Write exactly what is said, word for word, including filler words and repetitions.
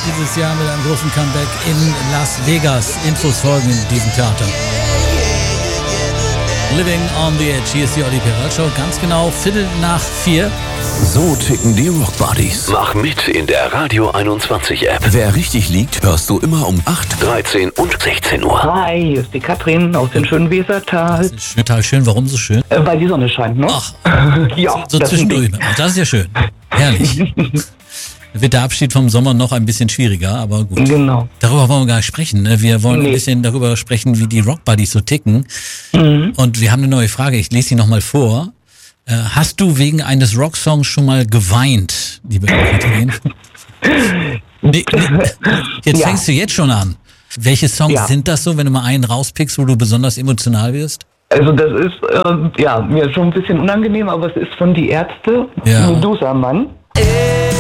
dieses Jahr mit einem großen Comeback in Las Vegas. Infos folgen in diesem Theater. Living on the Edge. Hier ist die Olli Peral Show. Ganz genau Viertel nach vier. So ticken die Rock Buddies. Mach mit in der Radio einundzwanzig App. Wer richtig liegt, hörst du immer um acht, dreizehn und sechzehn Uhr. Hi, hier ist die Katrin aus dem schönen Wesertal. Das ist total schön. Warum so schön? Äh, weil die Sonne scheint, ne? Ach, ja, so, so das zwischendurch. Ach, das ist ja schön. Herrlich. Da wird der Abschied vom Sommer noch ein bisschen schwieriger, aber gut. Genau. Darüber wollen wir gar nicht sprechen. Ne? Wir wollen Nee. ein bisschen darüber sprechen, wie die Rock Buddies so ticken. Mhm. Und wir haben eine neue Frage. Ich lese sie nochmal vor. Äh, hast du wegen eines Rocksongs schon mal geweint, liebe Katrin? Nee, nee, jetzt Ja. fängst du jetzt schon an. Welche Songs Ja. sind das so, wenn du mal einen rauspickst, wo du besonders emotional wirst? Also das ist, ähm, ja, mir schon ein bisschen unangenehm, aber es ist von Die Ärzte, Ja. Medusa Mann.